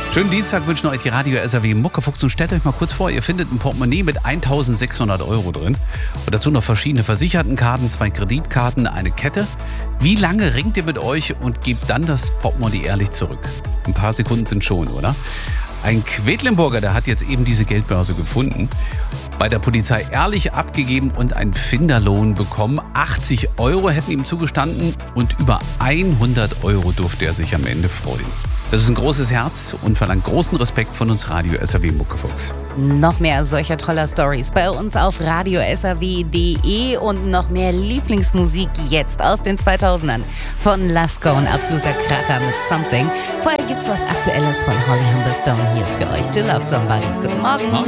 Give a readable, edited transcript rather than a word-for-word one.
Schönen Dienstag wünschen euch die Radio SAW Muckefuchs und stellt euch mal kurz vor, ihr findet ein Portemonnaie mit 1.600 € drin und dazu noch verschiedene Versichertenkarten, 2 Kreditkarten, eine Kette. Wie lange ringt ihr mit euch und gebt dann das Portemonnaie ehrlich zurück? Ein paar Sekunden sind schon, oder? Ein Quedlinburger, der hat jetzt eben diese Geldbörse gefunden, bei der Polizei ehrlich abgegeben und einen Finderlohn bekommen. 80 € hätten ihm zugestanden und über 100 € durfte er sich am Ende freuen. Das ist ein großes Herz und verlangt großen Respekt von uns Radio SAW Muckefuchs. Noch mehr solcher toller Stories bei uns auf radiosaw.de und noch mehr Lieblingsmusik jetzt aus den 2000ern von Lasko, ein absoluter Kracher mit Something. Vorher gibt's was Aktuelles von Holly Humberstone. Hier ist für euch To Love Somebody. Guten Morgen.